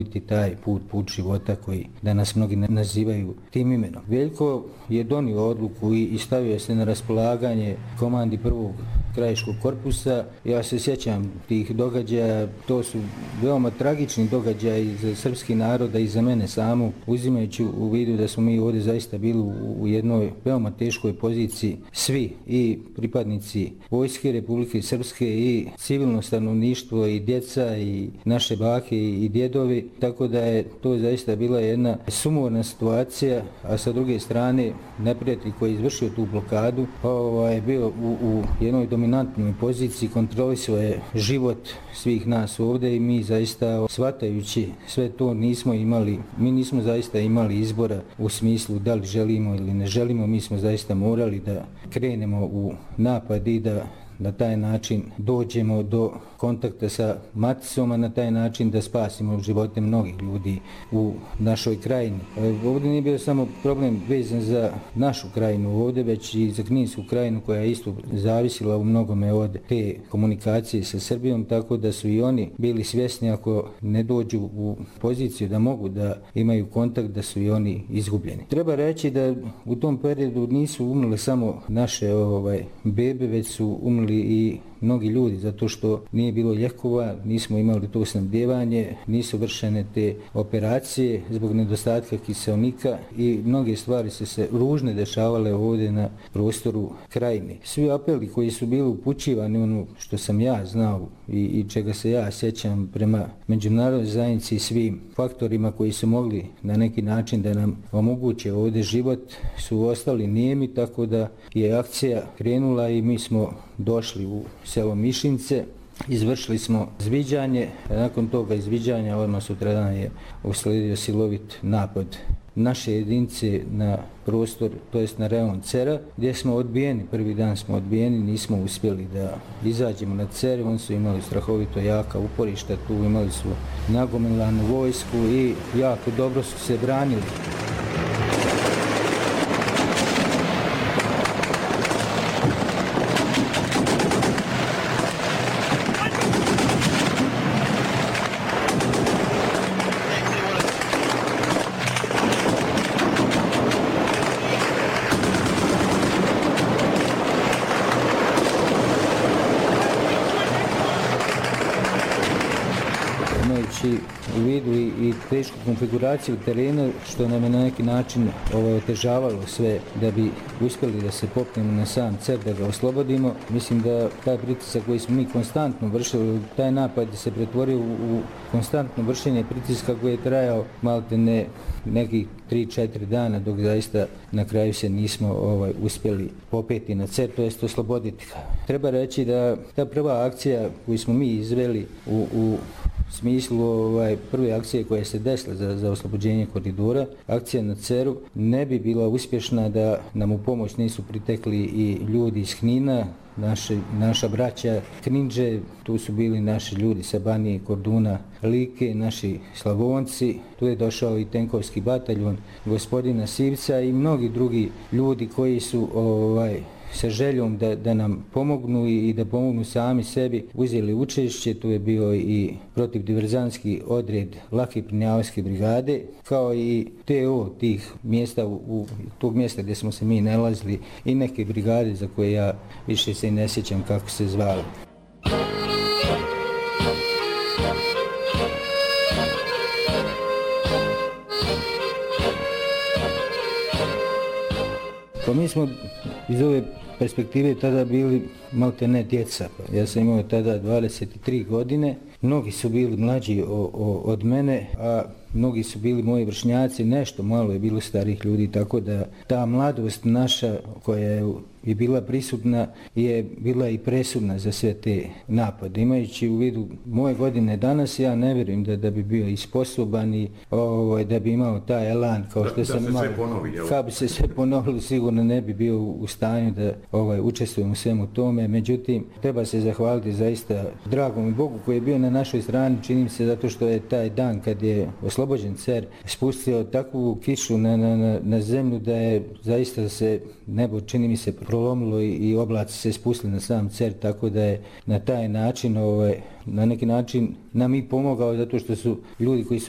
taj put života koji danas mnogi nazivaju tim imenom. Veljko je donio odluku i stavio se na raspolaganje komandi prvog krajiškog korpusa. Ja se sjećam tih događaja, to su veoma tragični događaji za srpski narod, a i za mene samu, uzimajući u vidu da smo mi ovdje zaista bili u jednoj veoma teškoj poziciji, svi, i pripadnici Vojske Republike Srpske i civilno stanovništvo i djeca i naše bake i djedovi, tako da je to zaista bila jedna sumorna situacija, a sa druge strane neprijatelj koji je izvršio tu blokadu je bio u jednoj dominantnoj poziciji, kontrolisao je život svih nas ovdje i mi zaista, shvatajući sve to, mi nismo zaista imali izbora u smislu da li želimo ili ne želimo. Mi smo zaista morali da krenemo u napad i da na taj način dođemo do kontakta sa maticom, a na taj način da spasimo živote mnogih ljudi u našoj krajini. Ovdje nije bio samo problem vezan za našu krajinu ovdje, već i za Kninsku krajinu koja je isto zavisila u mnogome od te komunikacije sa Srbijom, tako da su i oni bili svjesni ako ne dođu u poziciju da mogu da imaju kontakt, da su i oni izgubljeni. Treba reći da u tom periodu nisu umrle samo naše bebe, već su umrli i mnogi ljudi, zato što nije bilo lijekova, nismo imali to snabdijevanje, nisu vršene te operacije zbog nedostatka kiseonika i mnoge stvari su se ružne dešavale ovdje na prostoru krajine. Svi apeli koji su bili upućivani, ono što sam ja znao i čega se ja sjećam prema međunarodnoj zajednici i svim faktorima koji su mogli na neki način da nam omoguće ovdje život, su ostali nijemi, tako da je akcija krenula i mi smo došli u selo Mišince, izvršili smo izviđanje, nakon toga izviđanja odmah sutradan je usledio silovit napad naše jedinice na prostor, to jest na reon Cera, gdje smo odbijeni, prvi dan smo odbijeni, nismo uspjeli da izađemo na Cer, oni su imali strahovito jaka uporišta, tu imali su nagomilanu vojsku i jako dobro su se branili. U vidu i tešku konfiguraciju terena, što nam je na neki način otežavalo sve da bi uspjeli da se popnemo na sam Cer, da ga oslobodimo. Mislim da taj pritisak koji smo mi konstantno vršili, taj napad se pretvorio u konstantno vršenje pritiska koji je trajao malte ne nekih 3-4 dana, dok zaista na kraju se nismo uspjeli popeti na Cer, to jest osloboditi ga. Treba reći da ta prva akcija koju smo mi izveli u smislu prve akcije koja se desila za oslobođenje koridora, akcija na Ceru, ne bi bila uspješna da nam u pomoć nisu pritekli i ljudi iz Knina, naša braća Kninđe, tu su bili naši ljudi sa Banije, Korduna, Like, naši Slavonci, tu je došao i tenkovski bataljon gospodina Sivca i mnogi drugi ljudi koji su sa željom da nam pomognu i da pomognu sami sebi uzeli učešće. Tu je bio i protivdiverzantski odred Lake Prnjavske brigade, kao i TO tih mjesta, tog mjesta gdje smo se mi nalazili, i neke brigade za koje ja više se ne sjećam kako se zvali. Pa mi smo iz ove perspektive tada bili malte ne djeca. Ja sam imao tada 23 godine, mnogi su bili mlađi od mene, a mnogi su bili moji vršnjaci, nešto malo je bilo starih ljudi, tako da ta mladost naša koja je bila prisutna je bila i presudna za sve te napade. Imajući u vidu moje godine danas, ja ne vjerujem da bi bio i sposoban i da bi imao taj elan kao što sam imao. Kad bi se sve ponovilo, sigurno ne bi bio u stanju da učestvujem u svemu tome. Međutim, treba se zahvaliti zaista dragom Bogu koji je bio na našoj strani, čini se, zato što je taj dan kad je oslobođen Cer spustio takvu kišu na zemlju da je zaista se nebo, čini mi se, prolomilo i oblaci se spustili na sam Cer, tako da je na taj način, na neki način nam i pomogao, zato što su ljudi koji su